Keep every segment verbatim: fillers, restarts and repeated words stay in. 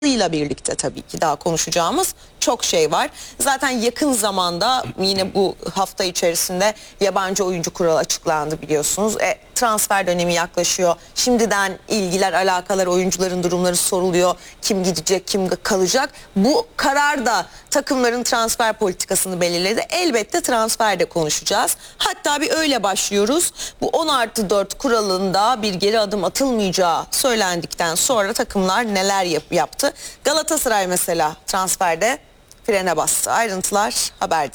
ile birlikte tabii ki daha konuşacağımız çok şey var. Zaten yakın zamanda yine bu hafta içerisinde yabancı oyuncu kuralı açıklandı biliyorsunuz. E, transfer dönemi yaklaşıyor. Şimdiden ilgiler, alakalar, oyuncuların durumları soruluyor. Kim gidecek, kim kalacak. Bu karar da takımların transfer politikasını belirledi. Elbette transfer de konuşacağız. Hatta bir öyle başlıyoruz. Bu on artı dört kuralında bir geri adım atılmayacağı söylendikten sonra takımlar neler yap yaptı? Galatasaray mesela transferde frene bastı. Ayrıntılar haberde.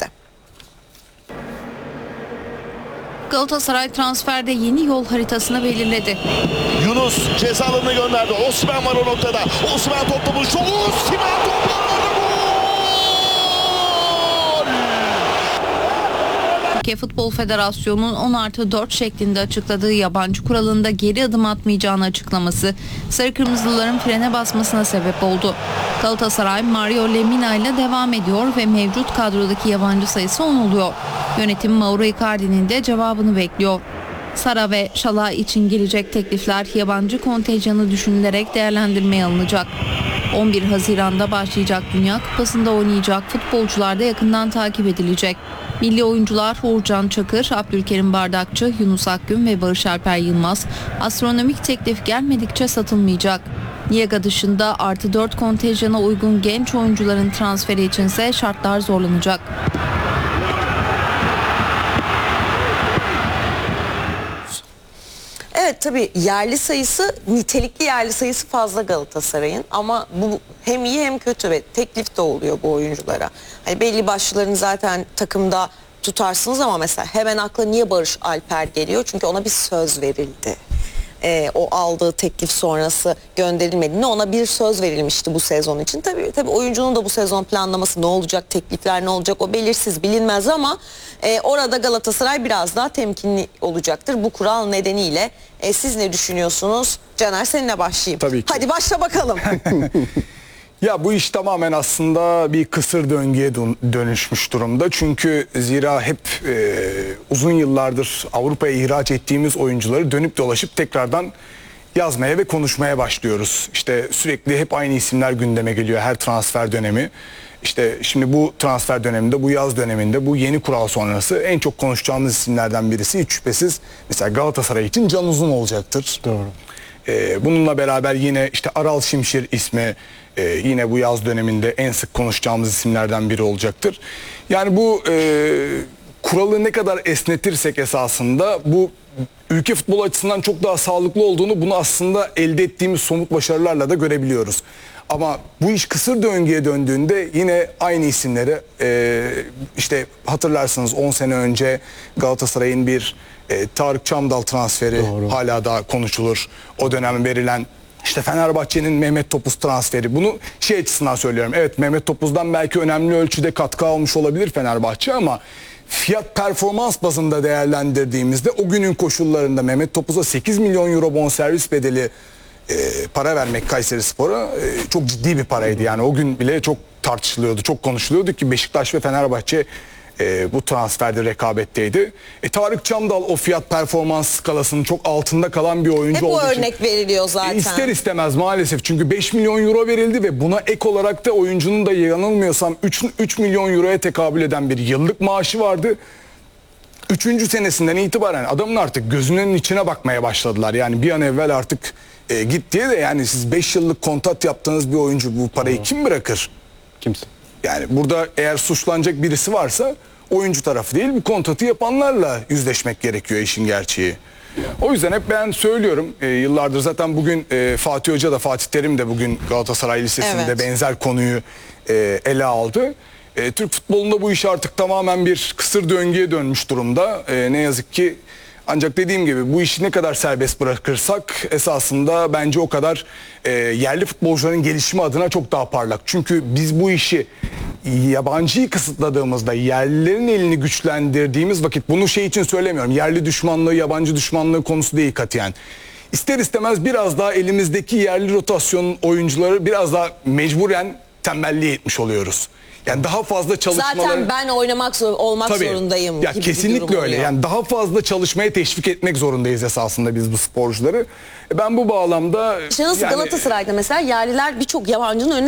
Galatasaray transferde yeni yol haritasını belirledi. Yunus ceza alanına gönderdi. Osimhen var o noktada. Osimhen topla buluştu. Osimhen topla Türkiye Futbol Federasyonu'nun on artı dört şeklinde açıkladığı yabancı kuralında geri adım atmayacağını açıklaması Sarı Kırmızılıların frene basmasına sebep oldu. Galatasaray Mario Lemina ile devam ediyor ve mevcut kadrodaki yabancı sayısı on oluyor. Yönetim Mauro Icardi'nin de cevabını bekliyor. Sara ve Şala için gelecek teklifler yabancı kontenjanı düşünülerek değerlendirmeye alınacak. on bir Haziran'da başlayacak Dünya Kupası'nda oynayacak futbolcular da yakından takip edilecek. Milli oyuncular Uğurcan Çakır, Abdülkerim Bardakçı, Yunus Akgün ve Barış Alper Yılmaz astronomik teklif gelmedikçe satılmayacak. Niega dışında artı dört kontenjana uygun genç oyuncuların transferi içinse şartlar zorlanacak. Evet tabii yerli sayısı, nitelikli yerli sayısı fazla Galatasaray'ın ama bu hem iyi hem kötü ve teklif de oluyor bu oyunculara. Hani belli başlılarını zaten takımda tutarsınız ama mesela hemen akla niye Barış Alper geliyor? Çünkü ona bir söz verildi. Ee, o aldığı teklif sonrası gönderilmediğinde ona bir söz verilmişti bu sezon için. Tabii tabii oyuncunun da bu sezon planlaması ne olacak, teklifler ne olacak o belirsiz, bilinmez ama e, orada Galatasaray biraz daha temkinli olacaktır bu kural nedeniyle. E, siz ne düşünüyorsunuz? Caner seninle başlayayım. Tabii ki. Hadi başla bakalım. Ya bu iş tamamen aslında bir kısır döngüye dönüşmüş durumda. Çünkü zira hep e, uzun yıllardır Avrupa'ya ihraç ettiğimiz oyuncuları dönüp dolaşıp tekrardan yazmaya ve konuşmaya başlıyoruz. İşte sürekli hep aynı isimler gündeme geliyor her transfer dönemi. İşte şimdi bu transfer döneminde, bu yaz döneminde, bu yeni kural sonrası en çok konuşacağımız isimlerden birisi hiç şüphesiz mesela Galatasaray için Can Uzun olacaktır. Doğru. Ee, bununla beraber yine işte Aral Şimşir ismi e, yine bu yaz döneminde en sık konuşacağımız isimlerden biri olacaktır. Yani bu e, kuralı ne kadar esnetirsek esasında bu ülke futbolu açısından çok daha sağlıklı olduğunu bunu aslında elde ettiğimiz somut başarılarla da görebiliyoruz. Ama bu iş kısır döngüye döndüğünde yine aynı isimleri e, işte hatırlarsınız on sene önce Galatasaray'ın bir e, Tarık Çamdal transferi Doğru. hala daha konuşulur. O dönem verilen işte Fenerbahçe'nin Mehmet Topuz transferi. Bunu şey açısından söylüyorum. Evet Mehmet Topuz'dan belki önemli ölçüde katkı almış olabilir Fenerbahçe ama fiyat performans bazında değerlendirdiğimizde o günün koşullarında Mehmet Topuz'a sekiz milyon euro bonservis bedeli e, para vermek Kayserispor'a e, çok ciddi bir paraydı. Yani o gün bile çok tartışılıyordu, çok konuşuluyordu ki Beşiktaş ve Fenerbahçe e, bu transferde rekabetteydi. E, Tarık Çamdal o fiyat performans skalasının çok altında kalan bir oyuncu Hep olduğu o için. örnek veriliyor zaten. E, ister istemez maalesef çünkü beş milyon euro verildi ve buna ek olarak da oyuncunun da yanılmıyorsam üç milyon euroya tekabül eden bir yıllık maaşı vardı. Üçüncü senesinden itibaren adamın artık gözünün içine bakmaya başladılar. Yani bir an evvel artık e, git diye de yani siz beş yıllık kontrat yaptığınız bir oyuncu bu parayı kim bırakır? Kimse. Yani burada eğer suçlanacak birisi varsa oyuncu tarafı değil bu kontratı yapanlarla yüzleşmek gerekiyor işin gerçeği. O yüzden hep ben söylüyorum e, yıllardır zaten bugün e, Fatih Hoca da Fatih Terim de bugün Galatasaray Lisesi'nde Evet. benzer konuyu e, ele aldı. E, Türk futbolunda bu iş artık tamamen bir kısır döngüye dönmüş durumda. E, ne yazık ki ancak dediğim gibi bu işi ne kadar serbest bırakırsak esasında bence o kadar e, yerli futbolcuların gelişimi adına çok daha parlak. Çünkü biz bu işi yabancıyı kısıtladığımızda yerlilerin elini güçlendirdiğimiz vakit bunu şey için söylemiyorum. Yerli düşmanlığı, yabancı düşmanlığı konusu değil katiyen. İster istemez biraz daha elimizdeki yerli rotasyon oyuncuları biraz daha mecburen tembelliğe etmiş oluyoruz. Yani daha fazla çalışmaları... Zaten ben oynamak zor, olmak Tabii. zorundayım Ya gibi bir kesinlikle durum öyle. oluyor. Yani daha fazla çalışmaya teşvik etmek zorundayız esasında biz bu sporcuları. Ben bu bağlamda İşte nasıl yani- Galatasaray'da mesela yerliler birçok yabancının önüne